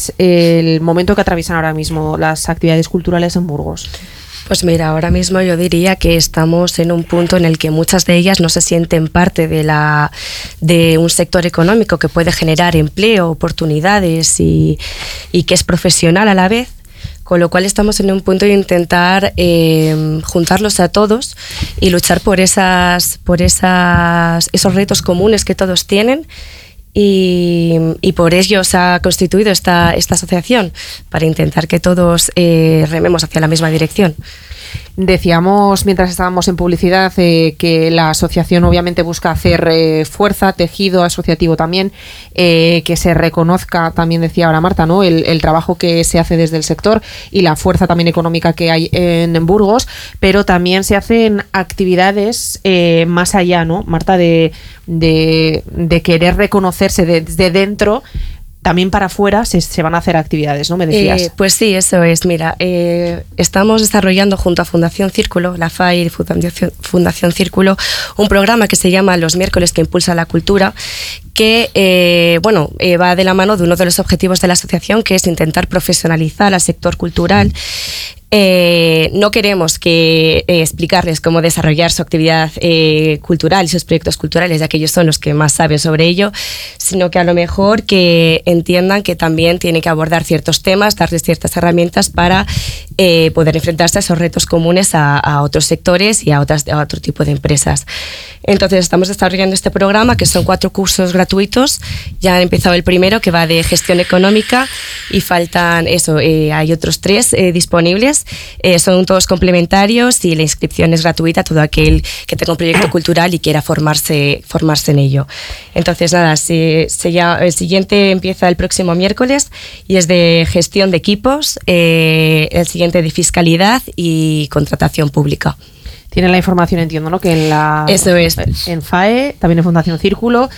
es el momento que atraviesan ahora mismo las actividades culturales en Burgos? Pues mira, ahora mismo yo diría que estamos en un punto en el que muchas de ellas no se sienten parte de un sector económico que puede generar empleo, oportunidades y que es profesional a la vez. Con lo cual estamos en un punto de intentar juntarlos a todos y luchar por esos retos comunes que todos tienen. Y por ello se ha constituido esta asociación, para intentar que todos rememos hacia la misma dirección. Decíamos mientras estábamos en publicidad que la asociación obviamente busca hacer fuerza, tejido asociativo también, que se reconozca, también decía ahora Marta, ¿no? El trabajo que se hace desde el sector y la fuerza también económica que hay en Burgos, pero también se hacen actividades más allá, ¿no, Marta, de querer reconocerse desde dentro. También para afuera se van a hacer actividades, ¿no? Me decías. Pues sí, eso es. Mira, estamos desarrollando junto a Fundación Círculo, la FAI y Fundación Círculo, un programa que se llama Los Miércoles que Impulsa la Cultura, que va de la mano de uno de los objetivos de la asociación, que es intentar profesionalizar al sector cultural. No queremos explicarles cómo desarrollar su actividad cultural y sus proyectos culturales, ya que ellos son los que más saben sobre ello, sino que a lo mejor que entiendan que también tienen que abordar ciertos temas, darles ciertas herramientas para poder enfrentarse a esos retos comunes a otros sectores y a otro tipo de empresas. Entonces estamos desarrollando este programa, que son 4 cursos gratuitos. Ya han empezado el primero, que va de gestión económica, y faltan hay otros 3 disponibles. Son todos complementarios y la inscripción es gratuita a todo aquel que tenga un proyecto cultural y quiera formarse en ello. Entonces nada, el siguiente empieza el próximo miércoles y es de gestión de equipos, el siguiente de fiscalidad y contratación pública. Tienen la información, entiendo, ¿no? Que Eso es. En FAE, también en Fundación Círculo,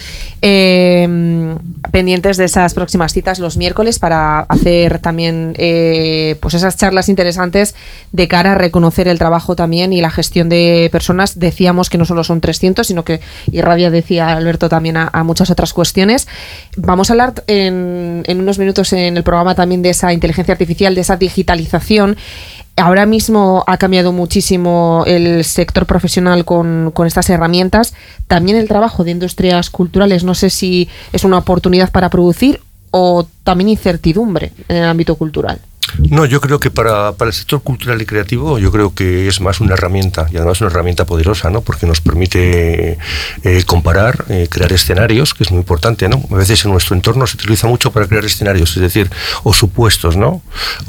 pendientes de esas próximas citas los miércoles para hacer también pues esas charlas interesantes de cara a reconocer el trabajo también y la gestión de personas. Decíamos que no solo son 300, sino que irradia, decía Alberto, también a muchas otras cuestiones. Vamos a hablar en unos minutos en el programa también de esa inteligencia artificial, de esa digitalización. Ahora mismo ha cambiado muchísimo el sector profesional con estas herramientas. También el trabajo de industrias culturales, no sé si es una oportunidad para producir o también incertidumbre en el ámbito cultural. No, yo creo que para el sector cultural y creativo, yo creo que es más una herramienta, y además una herramienta poderosa, ¿no? Porque nos permite comparar, crear escenarios, que es muy importante, ¿no? A veces en nuestro entorno se utiliza mucho para crear escenarios, es decir, o supuestos, ¿no?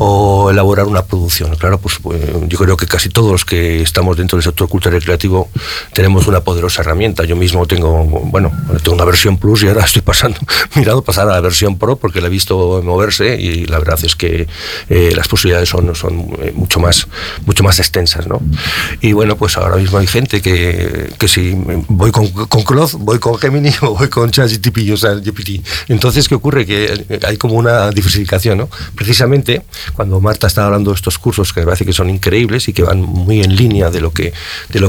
O elaborar una producción. Claro, pues yo creo que casi todos los que estamos dentro del sector cultural y creativo tenemos una poderosa herramienta. Yo mismo tengo una versión Plus y ahora estoy pasar a la versión Pro porque la he visto moverse y la verdad es que las posibilidades son mucho más extensas, ¿no? Y bueno, pues ahora mismo hay gente que si voy con Claude, voy con Gemini o voy con ChatGPT, o sea, GPT. Entonces, ¿qué ocurre? Que hay como una diversificación, ¿no? Precisamente, cuando Marta estaba hablando de estos cursos, que me parece que son increíbles y que van muy en línea de lo que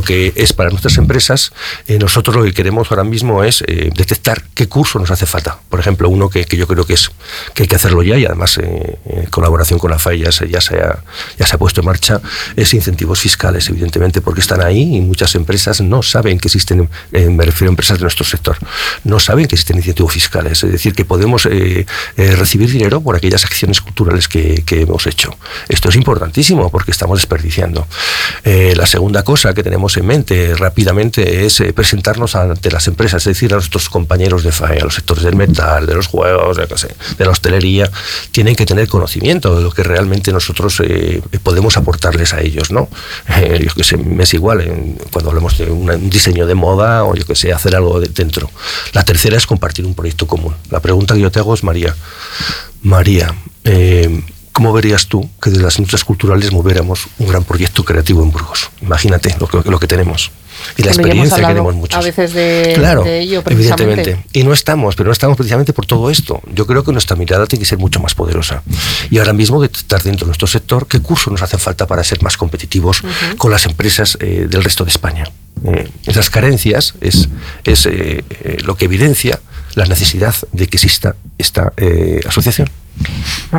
es para nuestras empresas, nosotros lo que queremos ahora mismo es detectar qué curso nos hace falta. Por ejemplo, uno que yo creo que hay que hacerlo ya, y además en colaboración con la FAI ya se ha puesto en marcha, es incentivos fiscales, evidentemente, porque están ahí y muchas empresas no saben que existen, me refiero a empresas de nuestro sector, no saben que existen incentivos fiscales, es decir, que podemos recibir dinero por aquellas acciones culturales que hemos hecho. Esto es importantísimo porque estamos desperdiciando. La segunda cosa que tenemos en mente rápidamente es presentarnos ante las empresas, es decir, a nuestros compañeros de FAE, a los sectores del metal, de los juegos, de la hostelería, tienen que tener conocimiento de lo que realmente nosotros podemos aportarles a ellos, ¿no? Yo que sé, me es igual cuando hablamos de un diseño de moda o yo que sé, hacer algo dentro. La tercera es compartir un proyecto común. La pregunta que yo te hago es, María, ¿cómo verías tú que desde las industrias culturales moviéramos un gran proyecto creativo en Burgos? Imagínate lo que tenemos. Y la experiencia que tenemos muchos. A veces de ello, precisamente. Evidentemente. Y no estamos precisamente por todo esto. Yo creo que nuestra mirada tiene que ser mucho más poderosa. Y ahora mismo detectar dentro de nuestro sector qué cursos nos hacen falta para ser más competitivos con las empresas del resto de España. Esas carencias es lo que evidencia la necesidad de que exista esta asociación.